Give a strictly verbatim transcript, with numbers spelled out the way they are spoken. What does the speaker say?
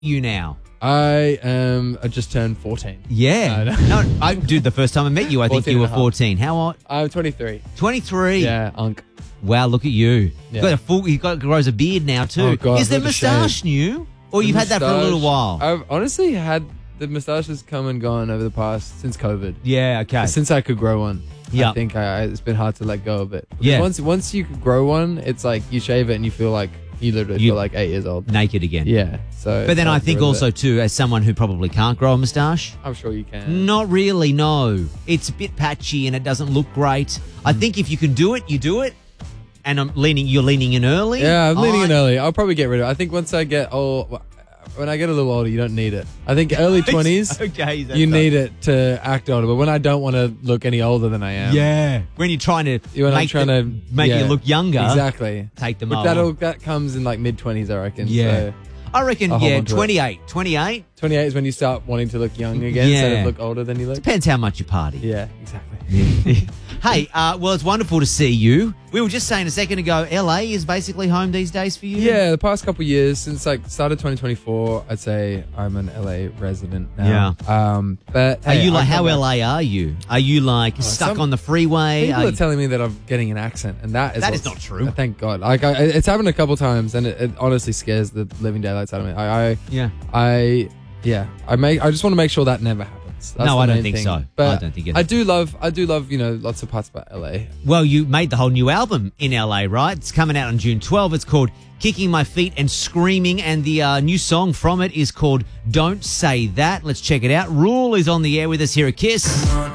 you now? I am. I just turned fourteen. Yeah. No, No, no. I, dude, the first time I met you, I think fourteen you were and a half. fourteen. How old? I'm twenty-three. twenty-three. Yeah, Unk. Wow, look at you. Yeah. You've got a full. You've got grows a beard now too. Oh, God, Is the what a moustache shame. new, or The you've had that for a little moustache- while? I've honestly had the moustache has come and gone over the past since COVID. Yeah. Okay. Since I could grow one. Yeah. I think I, it's been hard to let go of it. Because Yeah. Once once you grow one, it's like you shave it and you feel like you literally You- feel like eight years old. Naked again. Yeah. So. But then it's I hard to think get rid of also it. too, as someone who probably can't grow a moustache, I'm sure you can. not really. No, it's a bit patchy and it doesn't look great. I think if you can do it, you do it. And I'm leaning. You're leaning in early. Yeah, I'm leaning I- in early. I'll probably get rid of it. I think once I get old, when I get a little older, you don't need it. I think early twenties, Okay. that's you right. need it to act older. But when I don't want to look any older than I am, Yeah. When you're trying to when I'm make, trying the- to make yeah, you look younger, exactly. take them But off. that'll that comes in like mid twenties, I reckon. Yeah. So I reckon, I'll hold yeah, on to it. twenty-eight. twenty-eight. twenty-eight is when you start wanting to look young again instead Yeah. of look older than you look. Depends how much you party. Yeah, exactly. Hey, uh, well, it's wonderful to see you. We were just saying a second ago, L A is basically home these days for you. Yeah, the past couple of years since like started twenty twenty-four, I'd say I'm an L A resident now. Yeah. Um, but Are hey, you like, I how come back- L A are you? Are you like stuck some- on the freeway? People Are are you- telling me that I'm getting an accent, and that is That is what's- not true. uh, Thank God. Like I, it's happened a couple times, and it, it honestly scares the living daylights out of me. I, I, yeah. I, yeah. I make. I just want to make sure that never happens. That's No, the I don't main think thing. so. But I don't think it- I do love. I do love. You know, lots of parts about L A. Well, you made the whole new album in L A, right? It's coming out on June twelfth. It's called Kicking My Feet and Screaming, and the uh, new song from it is called Don't Say That. Let's check it out. Rule is on the air with us here at Kiss.